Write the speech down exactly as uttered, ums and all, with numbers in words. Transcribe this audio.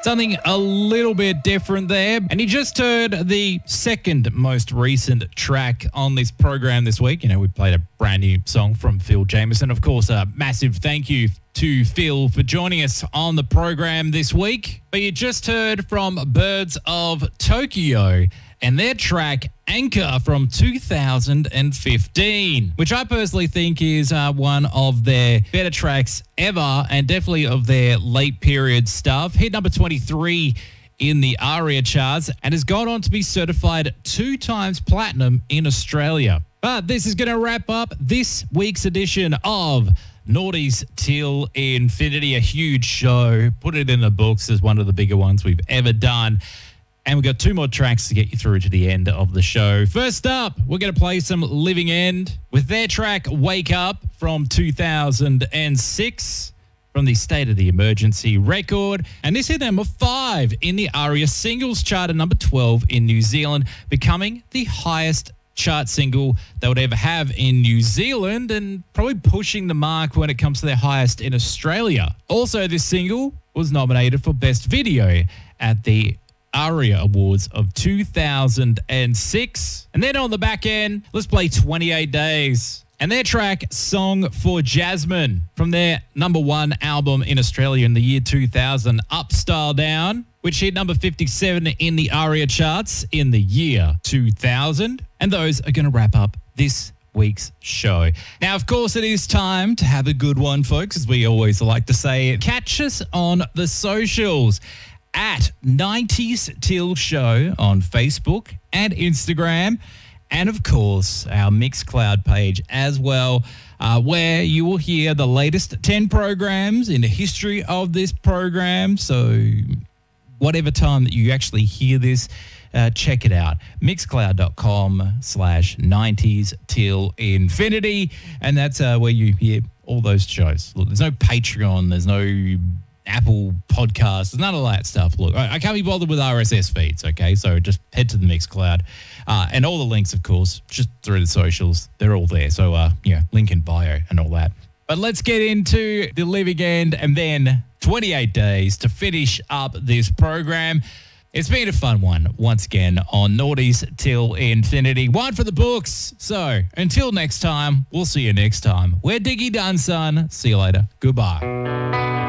Something a little bit different there. And you just heard the second most recent track on this program this week. You know, we played a brand new song from Phil Jameson. Of course, a massive thank you to Phil for joining us on the program this week. But you just heard from Birds of Tokyo and their track Anchor from two thousand fifteen, which I personally think is uh, one of their better tracks ever and definitely of their late period stuff. Hit number twenty-three in the ARIA charts and has gone on to be certified two times platinum in Australia. But this is going to wrap up this week's edition of Naughties Till Infinity, a huge show. Put it in the books as one of the bigger ones we've ever done. And we've got two more tracks to get you through to the end of the show. First up, we're going to play some Living End with their track Wake Up from two thousand six from the State of the Emergency record. And this hit number five in the ARIA singles chart at number twelve in New Zealand, becoming the highest chart single they would ever have in New Zealand and probably pushing the mark when it comes to their highest in Australia. Also, this single was nominated for Best Video at the ARIA Awards of two thousand six. And then on the back end, let's play twenty-eight days and their track Song for Jasmine from their number one album in Australia in the year two thousand, Up Style Down, which hit number fifty-seven in the ARIA charts in the year two thousand. And those are going to wrap up this week's show. Now, of course, it is time to have a good one, folks, as we always like to say. Catch us on the socials at nineties Till Show on Facebook and Instagram, and of course our Mixcloud page as well, uh, where you will hear the latest ten programs in the history of this program. So whatever time that you actually hear this, uh, check it out. Mixcloud.com slash 90s till infinity. And that's uh, where you hear all those shows. Look, there's no Patreon, there's no Apple Podcasts, none of that stuff. Look, I, I can't be bothered with R S S feeds, okay? So just head to the Mixcloud. Uh, and all the links, of course, just through the socials. They're all there. So, uh, yeah, link in bio and all that. But let's get into the Living End and then twenty-eight days to finish up this program. It's been a fun one, once again, on Naughties Till Infinity. One for the books. So until next time, we'll see you next time. We're Diggy Done, son. See you later. Goodbye.